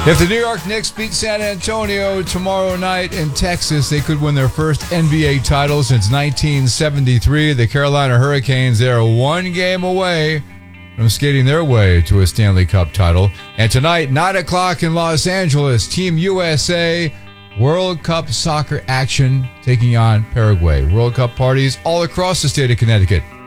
If the New York Knicks beat San Antonio tomorrow night in Texas, they could win their first NBA title since 1973. The Carolina Hurricanes, they are one game away from skating their way to a Stanley Cup title. And tonight, 9 o'clock in Los Angeles, Team USA World Cup soccer action taking on Paraguay. World Cup parties all across the state of Connecticut.